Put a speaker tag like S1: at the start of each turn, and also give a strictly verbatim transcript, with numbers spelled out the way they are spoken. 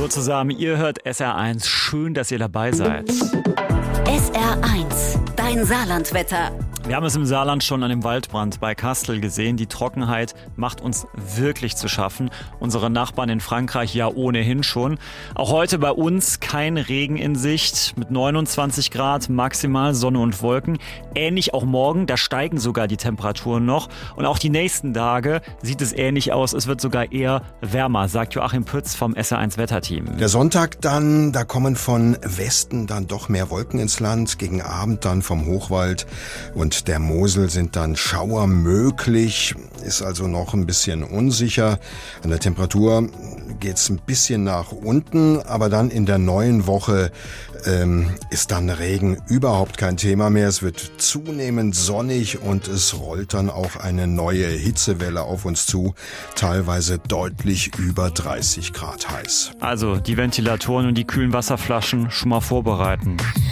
S1: Hallo zusammen, ihr hört S R eins. Schön, dass ihr dabei seid.
S2: S R eins, dein Saarlandwetter.
S1: Wir haben es im Saarland schon an dem Waldbrand bei Kastel gesehen. Die Trockenheit macht uns wirklich zu schaffen. Unsere Nachbarn in Frankreich ja ohnehin schon. Auch heute bei uns kein Regen in Sicht mit neunundzwanzig Grad, maximal Sonne und Wolken. Ähnlich auch morgen, da steigen sogar die Temperaturen noch. Und auch die nächsten Tage sieht es ähnlich aus. Es wird sogar eher wärmer, sagt Joachim Pütz vom S R eins Wetterteam.
S3: Der Sonntag dann, da kommen von Westen dann doch mehr Wolken ins Land. Gegen Abend dann vom Hochwald und der Mosel sind dann Schauer möglich, ist also noch ein bisschen unsicher. An der Temperatur geht's ein bisschen nach unten, aber dann in der neuen Woche ähm, ist dann Regen überhaupt kein Thema mehr. Es wird zunehmend sonnig und es rollt dann auch eine neue Hitzewelle auf uns zu, teilweise deutlich über dreißig Grad heiß.
S1: Also die Ventilatoren und die kühlen Wasserflaschen schon mal vorbereiten.